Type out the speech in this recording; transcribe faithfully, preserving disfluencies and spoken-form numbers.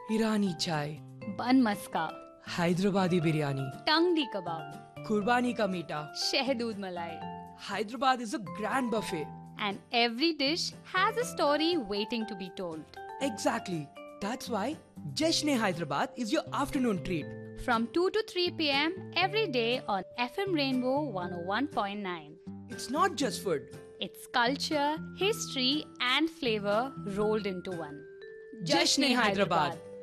Irani chai, bun maska, Hyderabadi biryani, tangdi kebab, Kurbani ka meeta. shehdood malai. Hyderabad is a grand buffet. And every dish has a story waiting to be told. Exactly. That's why Jashne Hyderabad is your afternoon treat. From two to three p m every day on F M Rainbow one oh one point nine. It's not just food. It's culture, history, and flavor rolled into one. Jashne Hyderabad.